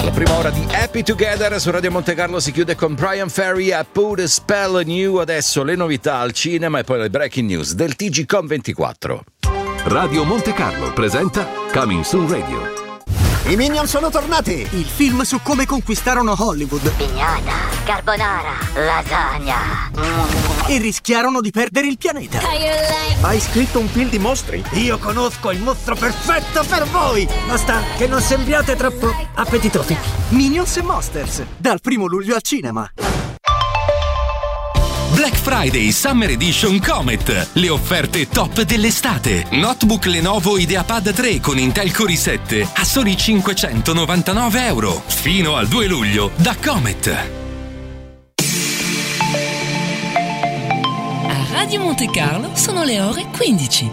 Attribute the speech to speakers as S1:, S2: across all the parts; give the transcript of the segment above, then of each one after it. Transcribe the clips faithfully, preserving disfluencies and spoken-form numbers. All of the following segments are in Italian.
S1: La prima ora di Happy Together su Radio Monte Carlo si chiude con Brian Ferry a Put a Spell on You. Adesso le novità al cinema e poi le breaking news del T G Com ventiquattro.
S2: Radio Monte Carlo presenta Coming Soon Radio.
S3: I Minion sono tornati!
S4: Il film su come conquistarono Hollywood.
S5: Pignata, carbonara, lasagna.
S4: E rischiarono di perdere il pianeta.
S3: Hai scritto un film di mostri?
S4: Io conosco il mostro perfetto per voi! Basta che non sembriate troppo appetitosi. Minions e Monsters, dal primo luglio al cinema.
S6: Black Friday Summer Edition Comet. Le offerte top dell'estate. Notebook Lenovo IdeaPad tre con Intel Core i sette a soli cinquecentonovantanove euro. Fino al due luglio da Comet.
S7: A Radio Monte Carlo sono le ore quindici.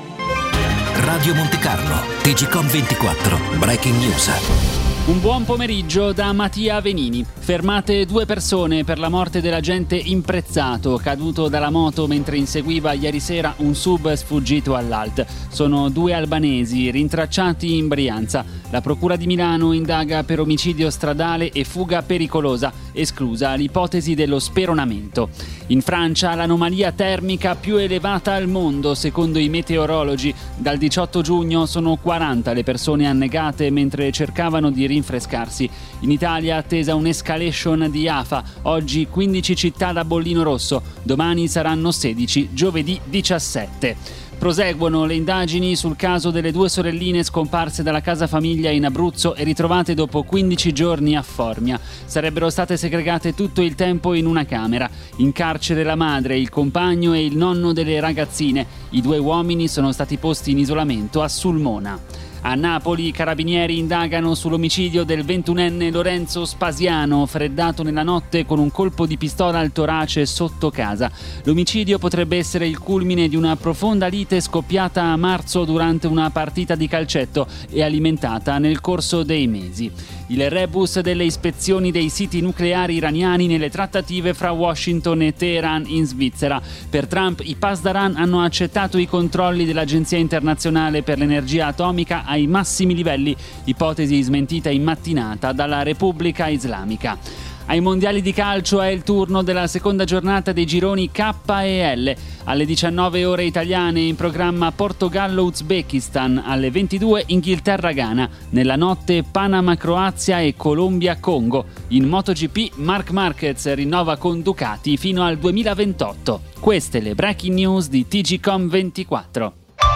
S8: Radio Monte Carlo, T G Com ventiquattro, Breaking News.
S9: Un buon pomeriggio da Mattia Venini. Fermate due persone per la morte dell'agente Imprezzato, caduto dalla moto mentre inseguiva ieri sera un sub sfuggito all'A L T. Sono due albanesi rintracciati in Brianza. La Procura di Milano indaga per omicidio stradale e fuga pericolosa, esclusa l'ipotesi dello speronamento. In Francia l'anomalia termica più elevata al mondo, secondo i meteorologi. Dal diciotto giugno sono quaranta le persone annegate mentre cercavano di rinfrescarsi. In Italia attesa un'escalation di afa. Oggi quindici città da bollino rosso, domani saranno sedici, giovedì diciassette. Proseguono le indagini sul caso delle due sorelline scomparse dalla casa famiglia in Abruzzo e ritrovate dopo quindici giorni a Formia. Sarebbero state segregate tutto il tempo in una camera. In carcere la madre, il compagno e il nonno delle ragazzine. I due uomini sono stati posti in isolamento a Sulmona. A Napoli i carabinieri indagano sull'omicidio del ventunenne Lorenzo Spasiano, freddato nella notte con un colpo di pistola al torace sotto casa. L'omicidio potrebbe essere il culmine di una profonda lite scoppiata a marzo durante una partita di calcetto e alimentata nel corso dei mesi. Il rebus delle ispezioni dei siti nucleari iraniani nelle trattative fra Washington e Teheran in Svizzera. Per Trump i Pasdaran hanno accettato i controlli dell'Agenzia Internazionale per l'Energia Atomica ai massimi livelli, ipotesi smentita in mattinata dalla Repubblica Islamica. Ai mondiali di calcio è il turno della seconda giornata dei gironi K e L. Alle diciannove ore italiane in programma Portogallo-Uzbekistan, alle ventidue Inghilterra-Ghana, nella notte Panama-Croazia e Colombia-Congo. In MotoGP Marc Marquez rinnova con Ducati fino al duemilaventotto. Queste le breaking news di T G Com ventiquattro.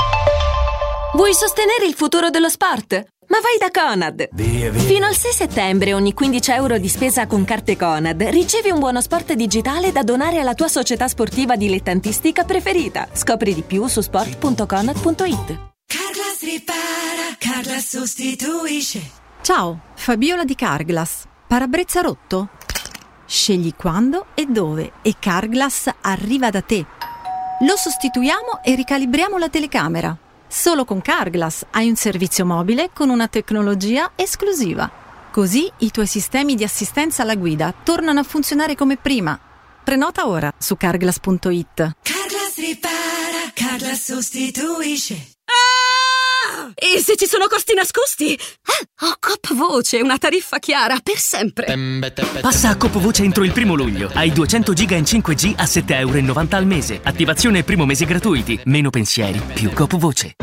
S10: Vuoi sostenere il futuro dello sport? Ma vai da Conad!
S4: Via, via.
S10: Fino al sei settembre ogni quindici euro di spesa con carte Conad ricevi un buono sport digitale da donare alla tua società sportiva dilettantistica preferita. Scopri di più su sport punto conad punto it.
S11: Carglass ripara, Carglass sostituisce.
S12: Ciao, Fabiola di Carglass. Parabrezza rotto? Scegli quando e dove e Carglass arriva da te. Lo sostituiamo e ricalibriamo la telecamera. Solo con Carglass hai un servizio mobile con una tecnologia esclusiva. Così i tuoi sistemi di assistenza alla guida tornano a funzionare come prima. Prenota ora su carglass punto it.
S11: Carglass ripara, Carglass sostituisce.
S10: Ah! E se ci sono costi nascosti? Ah, ho Coop Voce, una tariffa chiara per sempre.
S13: Passa a Coop Voce entro il primo luglio. Hai duecento giga in cinque G a sette virgola novanta euro al mese. Attivazione e primo mese gratuiti. Meno pensieri, più Coop Voce.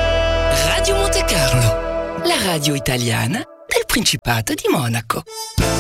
S7: Radio Monte Carlo, la radio italiana del Principato di Monaco.